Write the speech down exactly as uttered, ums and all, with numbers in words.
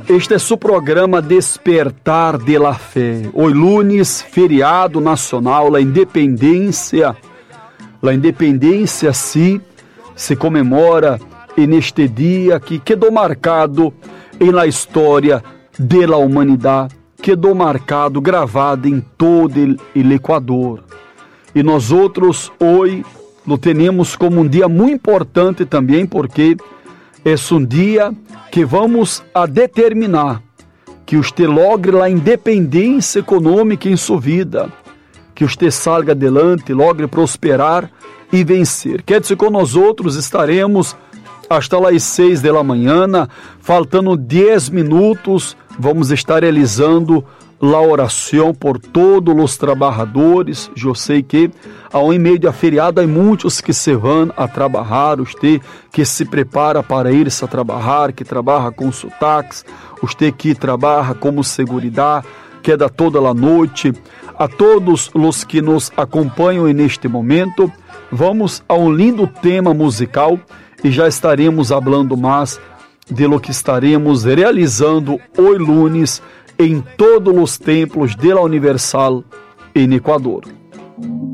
Este é seu programa Despertar de la Fé. Hoje, lunes, feriado nacional, a independência. A independência, sim, se comemora neste dia que quedou marcado em la história da humanidade, quedou marcado, gravado em todo o Equador. E nós outros, hoje, lo temos como um dia muito importante também, porque é um dia que vamos a determinar que você logre a independência econômica em sua vida, que você salga adelante, logre prosperar e vencer. Quer dizer, com nós outros estaremos hasta as seis da manhã, faltando dez minutos, vamos estar realizando a oração por todos os trabalhadores. Eu sei que ao em meio de feriado há muitos que se vão a trabalhar, você que se prepara para ir a trabalhar, que trabalha com sotaques, você que trabalha como seguridade, que é da toda a noite. A todos os que nos acompanham neste momento, vamos a um lindo tema musical e já estaremos falando mais de lo que estaremos realizando hoje lunes em todos os templos de la Universal em Equador.